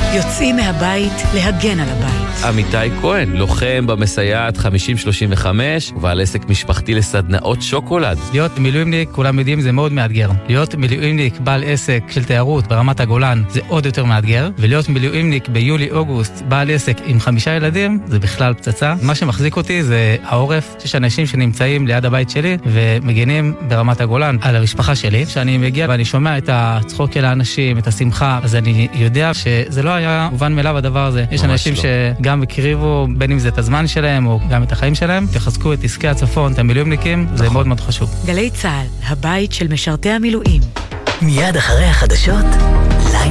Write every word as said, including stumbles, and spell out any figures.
יוצאים מהבית להגן על הבית. עמיתי כהן, לוחם במסייעת חמישים שלושים וחמש, ובעל עסק משפחתי לסדנאות שוקולד. להיות מילואימניק, כולם יודעים, זה מאוד מאתגר. להיות מילואימניק בעל עסק של תיירות ברמת הגולן זה עוד יותר מאתגר, ולהיות מילואימניק ביולי-אוגוסט בעל עסק עם חמישה ילדים זה בכלל פצצה. מה שמחזיק אותי זה העורף. יש אנשים שנמצאים ליד הבית שלי ומגינים ברמת הגולן על המשפחה שלי. כשאני מגיע ואני שומע את הצחוק של האנשים, את השמחה, אז אני יודע שזה לא היה מובן מאליו הדבר הזה. יש אנשים לא. שגם הקריבו, בין אם זה את הזמן שלהם או גם את החיים שלהם, תחזקו את עסקי הצפון, את המילואימניקים, נכון. זה מאוד מאוד חשוב. גלי צהל, הבית של משרתי המילואים. מיד אחרי החדשות.